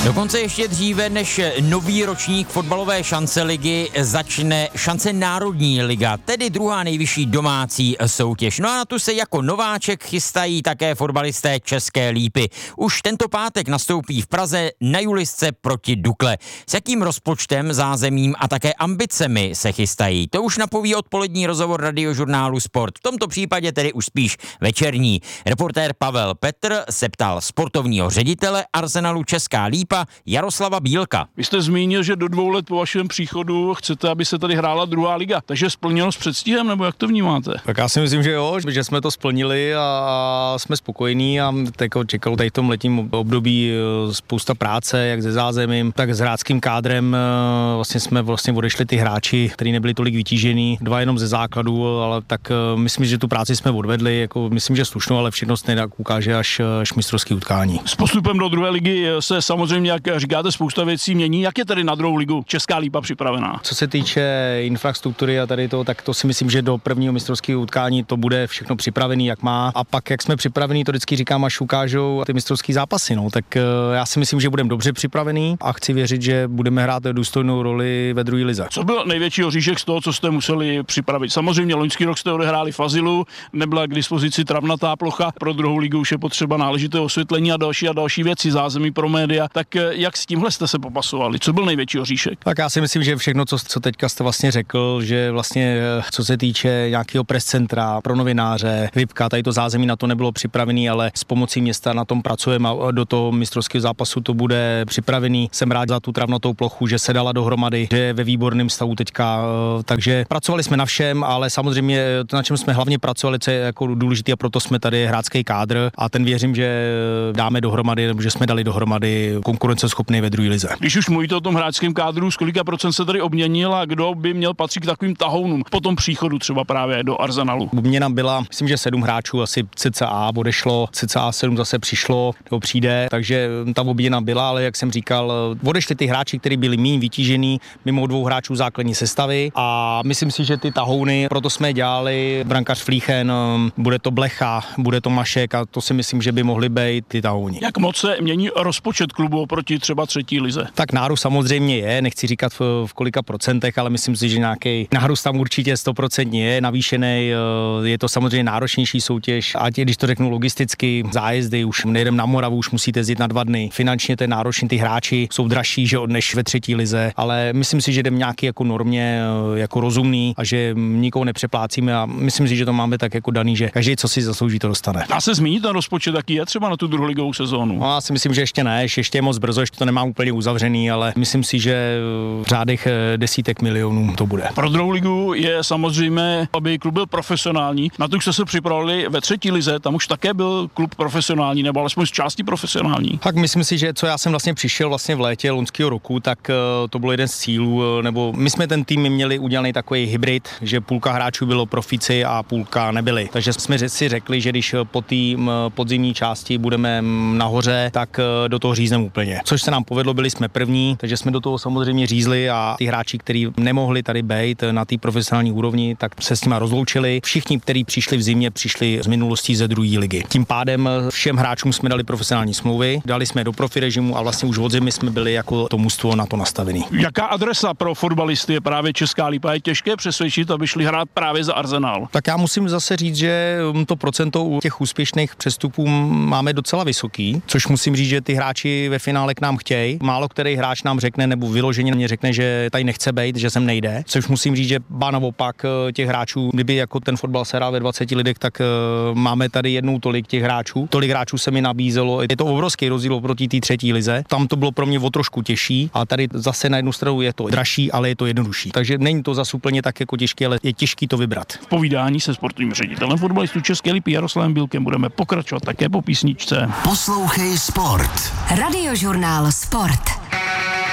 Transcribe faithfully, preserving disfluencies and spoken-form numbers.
Dokonce ještě dříve, než nový ročník fotbalové šance ligy začne šance národní liga, tedy druhá nejvyšší domácí soutěž. No a na tu se jako nováček chystají také fotbalisté České Lípy. Už tento pátek nastoupí v Praze na Julisce proti Dukle. S jakým rozpočtem, zázemím a také ambicemi se chystají, to už napoví odpolední rozhovor Radiožurnálu Sport. V tomto případě tedy už spíš večerní. Reportér Pavel Petr se ptal sportovního ředitele Arsenalu Česká Lípa Jaroslava Bílka. Vy jste zmínil, že do dvou let po vašem příchodu chcete, aby se tady hrála druhá liga. Takže splněno s předstihem, nebo jak to vnímáte? Tak já si myslím, že jo, že jsme to splnili a jsme spokojení a jako čekalo tady v tom letním období spousta práce, jak se zázemím, tak s hráčským kádrem. Vlastně jsme vlastně odešli ty hráči, kteří nebyli tolik vytížení, dva jenom ze základu, ale tak myslím, že tu práci jsme odvedli, jako myslím, že slušnou, ale všechno se nějak ukáže až, až mistrovský utkání. S postupem do druhé ligy se samozřejmě, jak říkáte, spousta věcí mění. Jak je tedy na druhou ligu Česká Lípa připravená? Co se týče infrastruktury a tady to, tak to si myslím, že do prvního mistrovského utkání to bude všechno připravený, jak má. A pak, jak jsme připravení, to vždycky říkám, až ukážou ty mistrovské zápasy. No. Tak já si myslím, že budeme dobře připravený a chci věřit, že budeme hrát důstojnou roli ve druhé lize. Co byl největší oříšek z toho, co jste museli připravit? Samozřejmě loňský rok jste odehráli v Azylu, nebyla k dispozici travnatá plocha, pro druhou ligu už je potřeba náležité osvětlení a další a další věci, zázemí pro média. Tak jak s tímhle jste se popasovali? Co byl největší oříšek? Tak já si myslím, že všechno, co, co teďka jste vlastně řekl, že vlastně co se týče nějakého press centra pro novináře, VIPka, tady to zázemí na to nebylo připravený, ale s pomocí města na tom pracujeme a do toho mistrovského zápasu to bude připravený. Jsem rád za tu travnatou plochu, že se dala dohromady, že je ve výborném stavu teďka, takže pracovali jsme na všem, ale samozřejmě to, na čem jsme hlavně pracovali, co je jako důležité, a proto jsme tady hráčský kádr a ten věřím, že dáme dohromady, nebo že jsme dali dohromady konkurenceschopný ve druhé lize. Když už mluvíte o tom hráčském kádru, z kolika procent se tady obměnil a kdo by měl patřit k takovým tahounům po tom příchodu třeba právě do Arsenalu? Obměna byla, myslím, že sedm hráčů asi cca odešlo, cca sedm zase přišlo, nebo přijde, takže ta obměna byla, ale jak jsem říkal, odešli ty hráči, kteří byli méně vytížený, mimo dvou hráčů základní sestavy a myslím si, že ty tahouny, proto jsme dělali brankář Flíchen, bude to Blecha, bude to Mašek a to si myslím, že by mohly být ty tahouni. Jak moc se mění rozpočet klubu oproti třeba třetí lize? Tak nárůst samozřejmě je, nechci říkat v, v kolika procentech, ale myslím si, že nějaký nárůst tam určitě sto procent je navýšený, je to samozřejmě náročnější soutěž, ať když to řeknu logisticky, zájezdy, už nejdem na Moravu, už musíte jezdit na dva dny, finančně to je náročný, ty hráči jsou dražší, že než ve třetí lize, ale myslím si, že jdem nějaký jako normě, jako rozumný a že nikoho nepřeplácíme a myslím si, že to máme tak jako daný, že každý, co si zaslouží, to dostane. Dá se zmínit ten rozpočet, jaký je třeba na tu druholigovou sezónu? No, já si myslím, že ještě ne, ještě je moc brzo, ještě to nemám úplně uzavřený, ale myslím si, že v řádech desítek milionů to bude. Pro druhou ligu je samozřejmě, aby klub byl profesionální. Na to už jste se připravili ve třetí lize, tam už také byl klub profesionální, nebo alespoň z části profesionální. Tak myslím si, že co já jsem vlastně přišel vlastně v létě loňského roku, tak to bylo jeden z cílů, nebo my jsme ten tým měli udělaný takový hybrid, že půlka hráčů bylo profici a půlka nebyli. Takže jsme si řekli, že když po té podzimní části budeme nahoře, tak do toho řízneme úplně. Což se nám povedlo, byli jsme první, takže jsme do toho samozřejmě řízli a ty hráči, kteří nemohli tady být na té profesionální úrovni, tak se s nimi rozloučili. Všichni, kteří přišli v zimě, přišli z minulostí ze druhé ligy. Tím pádem všem hráčům jsme dali profesionální smlouvy, dali jsme do profi režimu a vlastně už od zimy jsme byli jako to mužstvo na to nastavený. Jaká adresa pro fotbalisty je právě Česká Lípa? Je těžké přesvědčit, aby šli hrát právě za Arsenal? Tak já musím zase říct, že to procento u těch úspěšných přestupů máme docela vysoký, což musím říct, že ty hráči ve finále k nám chtějí. Málo který hráč nám řekne nebo vyloženě mě řekne, že tady nechce být, že sem nejde, což musím říct, že ba naopak těch hráčů, kdyby jako ten fotbal se hrál ve dvaceti lidech, tak uh, máme tady jednou tolik těch hráčů. Tolik hráčů se mi nabízelo. Je to obrovský rozdíl oproti té třetí lize. Tam to bylo pro mě o trošku těžší a tady zase na jednu stranu je to dražší, ale je to jednodušší. Takže není to zase úplně tak jako těžké, ale je těžký to vybrat. V povídání se sportovním ředitelem fotbalistů České Lípy Jaroslavem Bílkem budeme pokračovat také po písničce. Poslouchej Sport. Radiožurnál Sport.